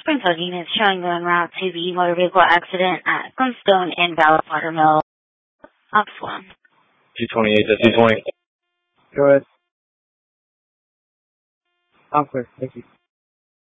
Spring unit showing you en route to the motor vehicle accident at Glenstone in Dallas Watermill. Ops 1. 228, that's 220. Go ahead. I'm clear. Thank you.